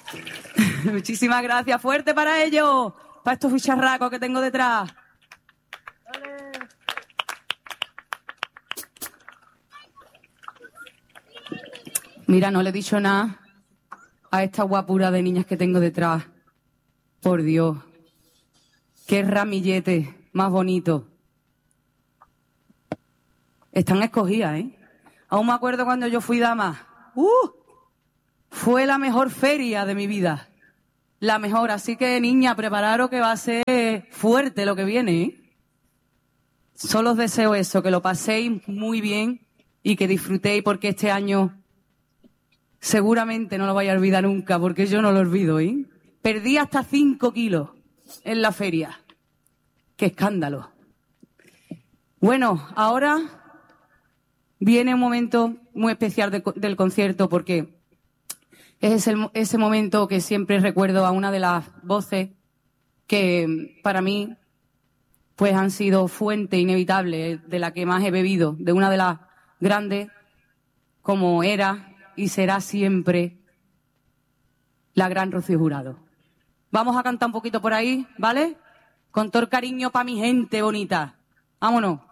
Muchísimas gracias. Fuerte para ellos, para estos bicharracos que tengo detrás. Mira, no le he dicho nada a esta guapura de niñas que tengo detrás. Por Dios. Qué ramillete más bonito. Están escogidas, ¿eh? Aún me acuerdo cuando yo fui dama. Fue la mejor feria de mi vida. La mejor. Así que, niña, prepararos que va a ser fuerte lo que viene, ¿eh? Solo os deseo eso, que lo paséis muy bien y que disfrutéis, porque este año seguramente no lo vais a olvidar nunca, porque yo no lo olvido, ¿eh? Perdí hasta 5 kilos en la feria. ¡Qué escándalo! Bueno, ahora viene un momento muy especial del concierto, porque es ese momento que siempre recuerdo a una de las voces que para mí pues han sido fuente inevitable, de la que más he bebido, de una de las grandes, como era y será siempre la gran Rocío Jurado. Vamos a cantar un poquito por ahí, ¿vale? Con todo el cariño para mi gente bonita. Vámonos.